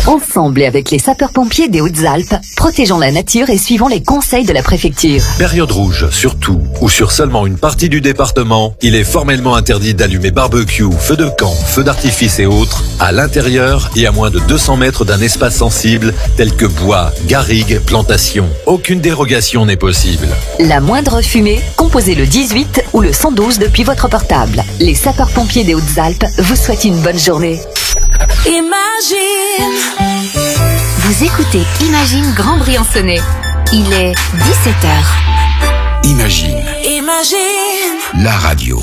Ensemble et avec les sapeurs-pompiers des Hautes-Alpes, protégeons la nature et suivons les conseils de la préfecture. Période rouge, sur tout ou sur seulement une partie du département, il est formellement interdit d'allumer barbecue, feux de camp, feux d'artifice et autres à l'intérieur et à moins de 200 mètres d'un espace sensible tel que bois, garrigues, plantations. Aucune dérogation n'est possible. La moindre fumée, composez le 18 ou le 112 depuis votre portable. Les sapeurs-pompiers des Hautes-Alpes vous souhaitent une bonne journée. Imagine. Vous écoutez Imagine Grand-Briançonnais. Il est 17h. Imagine. La radio.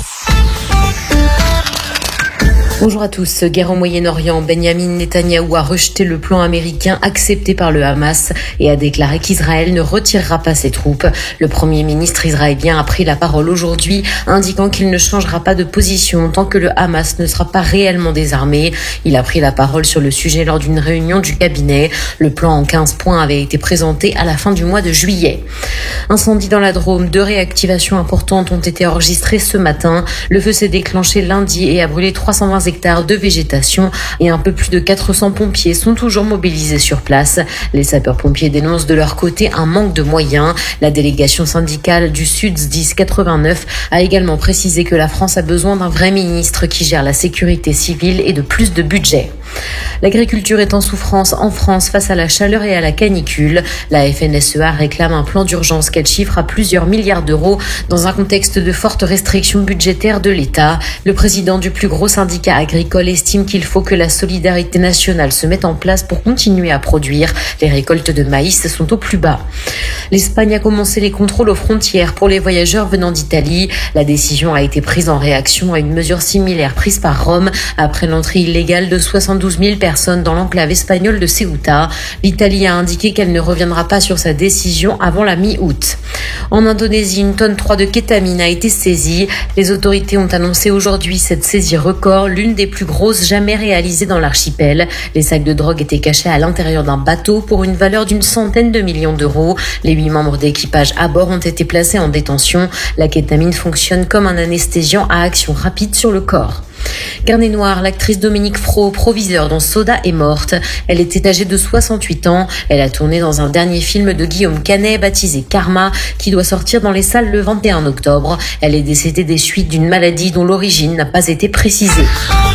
Bonjour à tous. Guerre au Moyen-Orient. Benjamin Netanyahou a rejeté le plan américain accepté par le Hamas et a déclaré qu'Israël ne retirera pas ses troupes. Le Premier ministre israélien a pris la parole aujourd'hui, indiquant qu'il ne changera pas de position tant que le Hamas ne sera pas réellement désarmé. Il a pris la parole sur le sujet lors d'une réunion du cabinet. Le plan en 15 points avait été présenté à la fin du mois de juillet. Incendie dans la Drôme. 2 réactivations importantes ont été enregistrées ce matin. Le feu s'est déclenché lundi et a brûlé 320 hectares de végétation et un peu plus de 400 pompiers sont toujours mobilisés sur place. Les sapeurs-pompiers dénoncent de leur côté un manque de moyens. La délégation syndicale du Sud 1089 a également précisé que la France a besoin d'un vrai ministre qui gère la sécurité civile et de plus de budget. L'agriculture est en souffrance en France face à la chaleur et à la canicule. La FNSEA réclame un plan d'urgence qu'elle chiffre à plusieurs milliards d'euros dans un contexte de fortes restrictions budgétaires de l'État. Le président du plus gros syndicat agricole estime qu'il faut que la solidarité nationale se mette en place pour continuer à produire. Les récoltes de maïs sont au plus bas. L'Espagne a commencé les contrôles aux frontières pour les voyageurs venant d'Italie. La décision a été prise en réaction à une mesure similaire prise par Rome après l'entrée illégale de 72 000 personnes dans l'enclave espagnole de Ceuta. L'Italie a indiqué qu'elle ne reviendra pas sur sa décision avant la mi-août. En Indonésie, une tonne 3 de kétamine a été saisie. Les autorités ont annoncé aujourd'hui cette saisie record, l'une des plus grosses jamais réalisées dans l'archipel. Les sacs de drogue étaient cachés à l'intérieur d'un bateau pour une valeur d'une centaine de millions d'euros. Les 8 membres d'équipage à bord ont été placés en détention. La kétamine fonctionne comme un anesthésiant à action rapide sur le corps. Carnet noir, l'actrice Dominique Fro, proviseur dans Soda, est morte. Elle était âgée de 68 ans. Elle a tourné dans un dernier film de Guillaume Canet baptisé Karma, qui doit sortir dans les salles le 21 octobre. Elle est décédée des suites d'une maladie dont l'origine n'a pas été précisée.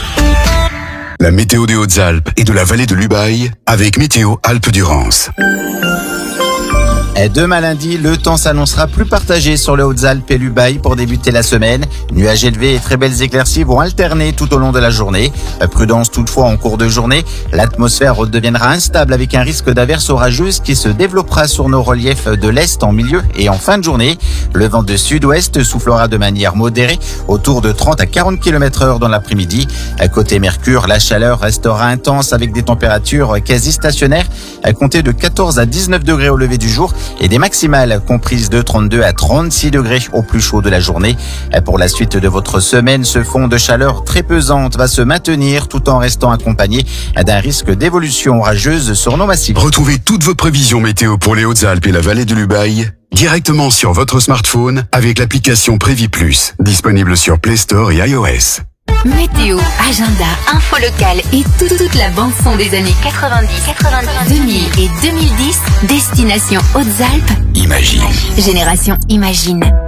La météo des Hautes-Alpes et de la vallée de l'Ubaye avec Météo Alpes-Durance. Demain lundi, le temps s'annoncera plus partagé sur les Hautes-Alpes et l'Ubaye pour débuter la semaine. Nuages élevés et très belles éclaircies vont alterner tout au long de la journée. Prudence toutefois en cours de journée. L'atmosphère deviendra instable avec un risque d'averses orageuses qui se développera sur nos reliefs de l'Est en milieu et en fin de journée. Le vent de sud-ouest soufflera de manière modérée autour de 30 à 40 km/h dans l'après-midi. Côté Mercure, la chaleur restera intense avec des températures quasi stationnaires à compter de 14 à 19 degrés au lever du jour et des maximales comprises de 32 à 36 degrés au plus chaud de la journée. Pour la suite de votre semaine, ce fond de chaleur très pesante va se maintenir tout en restant accompagné d'un risque d'évolution orageuse sur nos massifs. Retrouvez toutes vos prévisions météo pour les Hautes-Alpes et la vallée de l'Ubaye directement sur votre smartphone avec l'application Prévis Plus, disponible sur Play Store et iOS. Météo, agenda, info locale et toute la bande-son des années 90, 2000 et 2010. Destination Hautes-Alpes. Imagine. Génération Imagine.